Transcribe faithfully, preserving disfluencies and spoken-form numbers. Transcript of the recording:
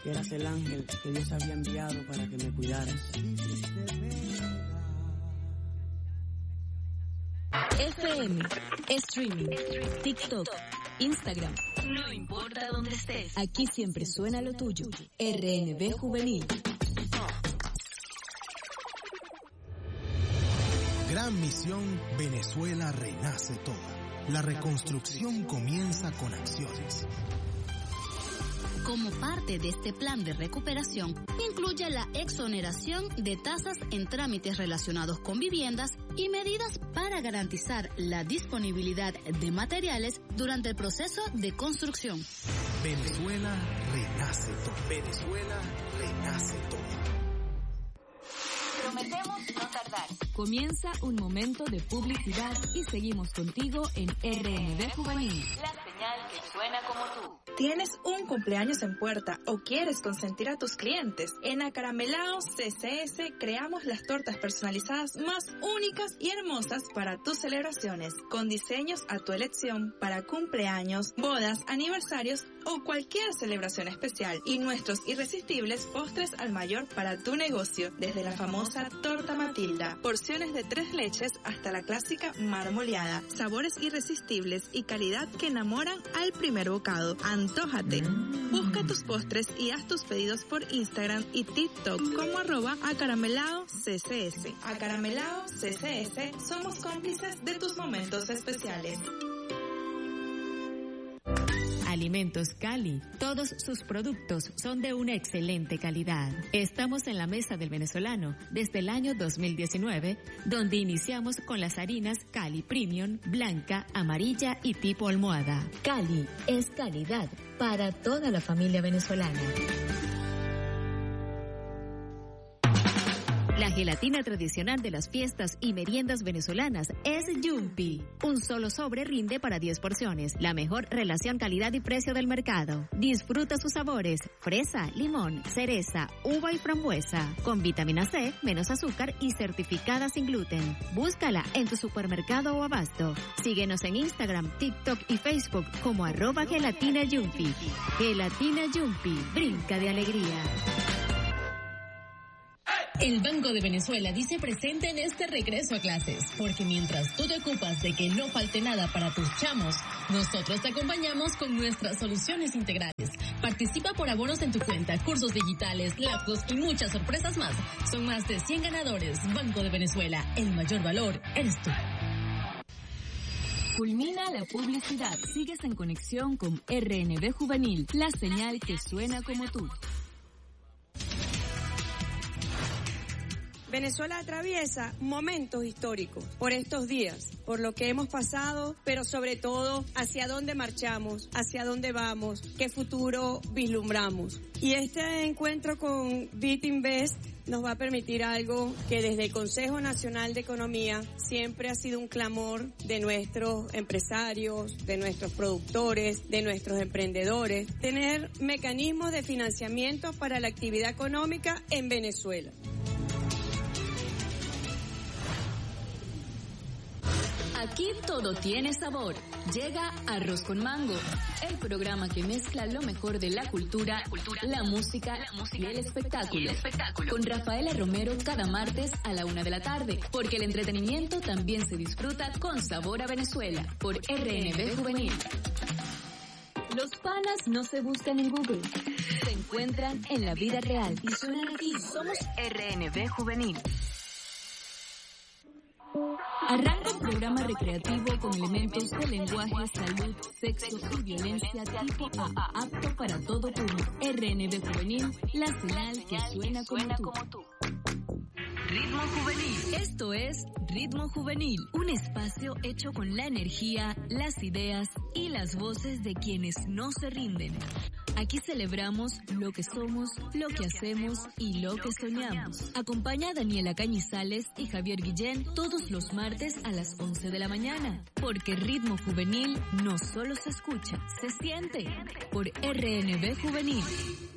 que eras el ángel que Dios había enviado para que me cuidaras. F M, streaming, TikTok, Instagram. No importa dónde estés. Aquí siempre suena lo tuyo. R N B Juvenil. Gran misión, Venezuela renace toda. La reconstrucción comienza con acciones. Como parte de este plan de recuperación, incluye la exoneración de tasas en trámites relacionados con viviendas y medidas para garantizar la disponibilidad de materiales durante el proceso de construcción. Venezuela renace todo. Venezuela renace todo. Prometemos no tardar. Comienza un momento de publicidad y seguimos contigo en R N B Juvenil. La señal que suena como tú. ¿Tienes un cumpleaños en puerta o quieres consentir a tus clientes? En Acaramelao C C S creamos las tortas personalizadas más únicas y hermosas para tus celebraciones, con diseños a tu elección para cumpleaños, bodas, aniversarios o cualquier celebración especial, y nuestros irresistibles postres al mayor para tu negocio, desde la famosa torta Matilda, porciones de tres leches hasta la clásica marmoleada, sabores irresistibles y calidad que enamoran al primer bocado. Antójate. Busca tus postres y haz tus pedidos por Instagram y TikTok como arroba acaramelao C C S. Acaramelao C C S, somos cómplices de tus momentos especiales. Alimentos Cali. Todos sus productos son de una excelente calidad. Estamos en la mesa del venezolano desde el año dos mil diecinueve, donde iniciamos con las harinas Cali Premium, blanca, amarilla y tipo almohada. Cali es calidad para toda la familia venezolana. La gelatina tradicional de las fiestas y meriendas venezolanas es Yumpy. Un solo sobre rinde para diez porciones. La mejor relación calidad y precio del mercado. Disfruta sus sabores: fresa, limón, cereza, uva y frambuesa. Con vitamina C, menos azúcar y certificada sin gluten. Búscala en tu supermercado o abasto. Síguenos en Instagram, TikTok y Facebook como arroba gelatina Yumpy. Gelatina Yumpy, brinca de alegría. El Banco de Venezuela dice presente en este regreso a clases, porque mientras tú te ocupas de que no falte nada para tus chamos, nosotros te acompañamos con nuestras soluciones integrales. Participa por abonos en tu cuenta, cursos digitales, laptops y muchas sorpresas más. Son más de cien ganadores. Banco de Venezuela, el mayor valor eres tú. Culmina la publicidad. Sigues en conexión con R N B Juvenil, la señal que suena como tú. Venezuela atraviesa momentos históricos por estos días, por lo que hemos pasado, pero sobre todo hacia dónde marchamos, hacia dónde vamos, qué futuro vislumbramos. Y este encuentro con BitInvest nos va a permitir algo que desde el Consejo Nacional de Economía siempre ha sido un clamor de nuestros empresarios, de nuestros productores, de nuestros emprendedores, tener mecanismos de financiamiento para la actividad económica en Venezuela. Aquí todo tiene sabor. Llega Arroz con Mango, el programa que mezcla lo mejor de la cultura, la música, la música y el espectáculo. Y el espectáculo. Con Rafaela Romero cada martes a la una de la tarde, porque el entretenimiento también se disfruta con sabor a Venezuela, por R N B Juvenil. Los panas no se buscan en Google, se encuentran en la vida real y suenan aquí. Somos R N B Juvenil. Arranca un programa recreativo con elementos de lenguaje, salud, sexo y violencia tipo A, apto para todo público. R N B Juvenil, la señal que suena como tú. Ritmo Juvenil. Esto es Ritmo Juvenil, un espacio hecho con la energía, las ideas y las voces de quienes no se rinden. Aquí celebramos lo que somos, lo que hacemos y lo que soñamos. Acompaña a Daniela Cañizales y Javier Guillén todos los martes a las once de la mañana, porque Ritmo Juvenil no solo se escucha, se siente. Por R N B Juvenil.